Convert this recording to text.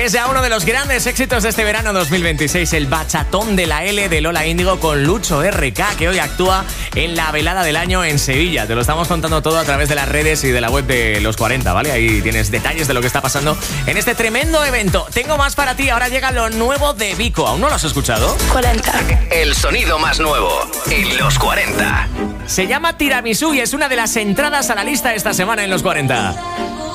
Es ya uno de los grandes éxitos de este verano 2026, el Bachatón de la L de Lola Índigo con Lucho RK, que hoy actúa en la velada del año en Sevilla. Te lo estamos contando todo a través de las redes y de la web de Los 40, ¿vale? Ahí tienes detalles de lo que está pasando en este tremendo evento. Tengo más para ti, ahora llega lo nuevo de Vico. ¿Aún no lo has escuchado? 40. El sonido más nuevo en Los 40. Se llama Tiramisú y es una de las entradas a la lista esta semana en Los 40.